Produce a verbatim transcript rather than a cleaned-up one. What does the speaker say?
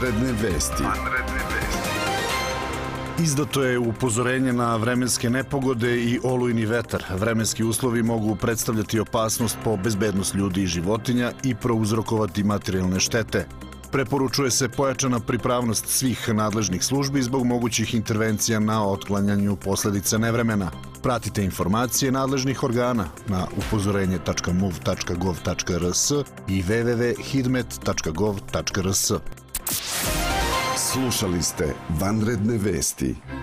Vanredne vesti. Izdato je upozorenje na vremenske nepogode i olujni vetar. Vremenski uslovi mogu predstavljati opasnost po bezbednost ljudi i životinja i prouzrokovati materijalne štete. Preporučuje se pojačana pripravnost svih nadležnih službi zbog mogućih intervencija na otklanjanju posledica nevremena. Pratite informacije nadležnih organa na upozorenje tačka mov tačka gov tačka rs i w w w tačka hidmet tačka gov tačka rs. Slušali ste Vanredne vesti.